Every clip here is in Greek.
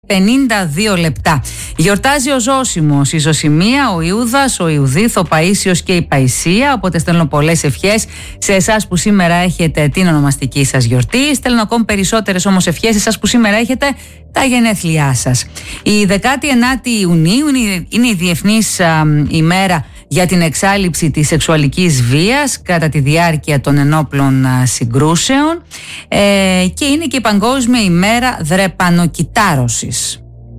52 λεπτά. Γιορτάζει ο Ζώσιμος, η Ζωσιμία, ο Ιούδας, ο Ιουδίθ, ο Παΐσιος και η Παϊσία. Οπότε στέλνω πολλές ευχές σε εσάς που σήμερα έχετε την ονομαστική σας γιορτή. Στέλνω ακόμη περισσότερες όμως ευχές σε εσάς που σήμερα έχετε τα γενέθλιά σας. Η 19η Ιουνίου είναι η Διεθνής ημέρα για την εξάλειψη της σεξουαλικής βίας κατά τη διάρκεια των ενόπλων συγκρούσεων και είναι και η Παγκόσμια ημέρα δρεπανοκυτάρωσης.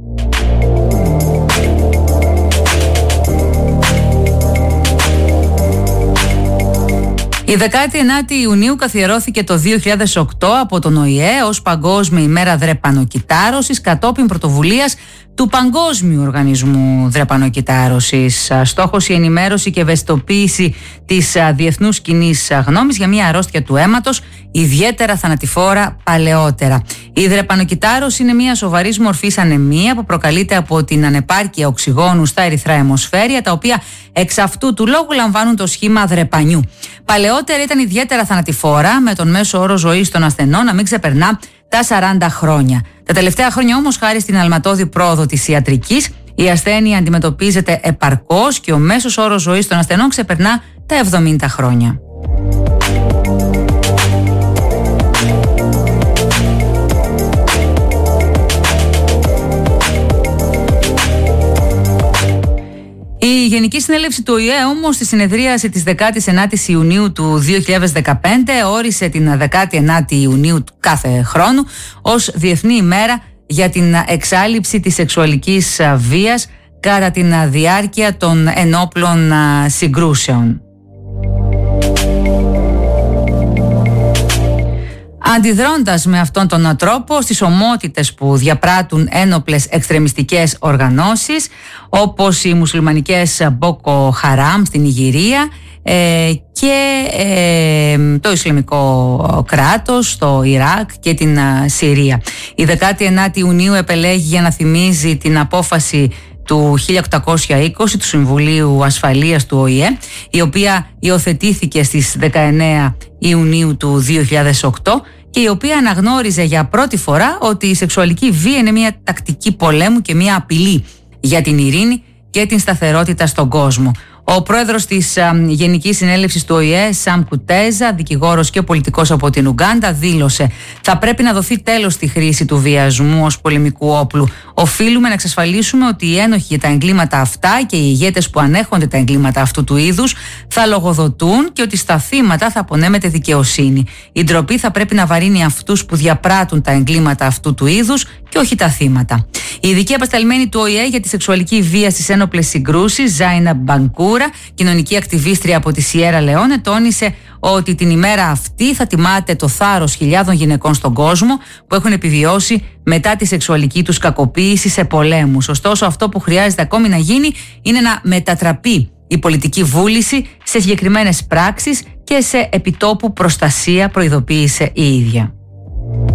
Η 19η Ιουνίου καθιερώθηκε το 2008 από τον ΟΗΕ ως Παγκόσμια ημέρα δρεπανοκυτάρωσης κατόπιν πρωτοβουλίας του Παγκόσμιου Οργανισμού Δρεπανοκυτάρωσης. Στόχος η ενημέρωση και ευαισθητοποίηση της διεθνούς κοινής γνώμης για μια αρρώστια του αίματος, ιδιαίτερα θανατηφόρα παλαιότερα. Η δρεπανοκυτάρωση είναι μια σοβαρής μορφής ανεμία που προκαλείται από την ανεπάρκεια οξυγόνου στα ερυθρά αιμοσφαίρια, τα οποία εξ αυτού του λόγου λαμβάνουν το σχήμα δρεπανιού. Παλαιότερα ήταν ιδιαίτερα θανατηφόρα, με τον μέσο όρο ζωής των ασθενών να μην ξεπερνά τα 40 χρόνια. Τα τελευταία χρόνια όμως, χάρη στην αλματώδη πρόοδο της ιατρικής, η ασθένεια αντιμετωπίζεται επαρκώς και ο μέσος όρος ζωής των ασθενών ξεπερνά τα 70 χρόνια. Η Γενική Συνέλευση του ΟΗΕ όμως στη συνεδρίαση της 19ης Ιουνίου του 2015 όρισε την 19η Ιουνίου του κάθε χρόνου ως Διεθνή ημέρα για την εξάλειψη της σεξουαλικής βίας κατά την διάρκεια των ενόπλων συγκρούσεων. Αντιδρώντας με αυτόν τον τρόπο στις ομότητες που διαπράττουν ένοπλες εξτρεμιστικές οργανώσεις όπως οι μουσουλμανικές Μπόκο Χαράμ στην Νιγηρία και το Ισλαμικό κράτος στο Ιράκ και την Συρία. Η 19η Ιουνίου επελέγει για να θυμίζει την απόφαση του 1820 του Συμβουλίου Ασφαλείας του ΟΗΕ, η οποία υιοθετήθηκε στις 19 Ιουνίου του 2008 και η οποία αναγνώριζε για πρώτη φορά ότι η σεξουαλική βία είναι μια τακτική πολέμου και μια απειλή για την ειρήνη και την σταθερότητα στον κόσμο. Ο πρόεδρος της Γενικής Συνέλευσης του ΟΗΕ, Σαμ Κουτέζα, δικηγόρος και πολιτικός από την Ουγκάντα, δήλωσε: «Θα πρέπει να δοθεί τέλος στη χρήση του βιασμού ως πολεμικού όπλου. Οφείλουμε να εξασφαλίσουμε ότι οι ένοχοι για τα εγκλήματα αυτά και οι ηγέτες που ανέχονται τα εγκλήματα αυτού του είδους θα λογοδοτούν και ότι στα θύματα θα απονέμεται δικαιοσύνη. Η ντροπή θα πρέπει να βαρύνει αυτούς που διαπράττουν τα εγκλήματα αυτού του είδους και όχι τα θύματα». Η ειδική απεσταλμένη του ΟΗΕ για τη σεξουαλική βία στις ένοπλες συγκρούσεις, Ζάινα Μπανκούρα, κοινωνική ακτιβίστρια από τη Σιέρα Λεόνε, τόνισε ότι την ημέρα αυτή θα τιμάται το θάρρος χιλιάδων γυναικών στον κόσμο που έχουν επιβιώσει μετά τη σεξουαλική τους κακοποίηση σε πολέμους. Ωστόσο, αυτό που χρειάζεται ακόμη να γίνει είναι να μετατραπεί η πολιτική βούληση σε συγκεκριμένες πράξεις και σε επιτόπου προστασία, προειδοποίησε η ίδια.